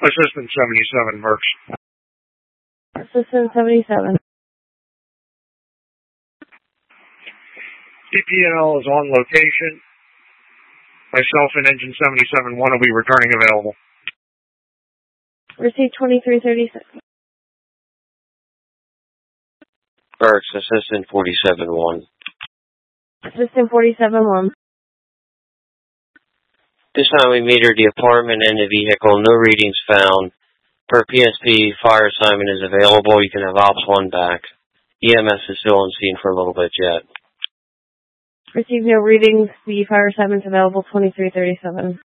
Assistant 77, Mercs. Assistant 77. DPNL is on location. Myself and Engine 77-1 will be returning available. Receive 2336. Mercs, Assistant 47-1. Assistant 47-1. This time we metered the apartment and the vehicle. No readings found. Per PSP, fire assignment is available. You can have Ops 1 back. EMS is still on scene for a little bit yet. Receive no readings. The fire assignment is available 2337.